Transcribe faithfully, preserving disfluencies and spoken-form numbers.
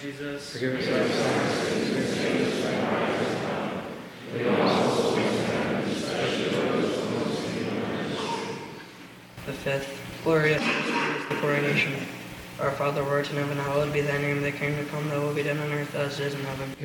Jesus, forgive us our sins. Lead all souls to heaven, especially those who most need mercy. The fifth, glorious is the coronation. Our Father, who art in heaven, hallowed be thy name. Thy kingdom come, thy will be done on earth as it is in heaven.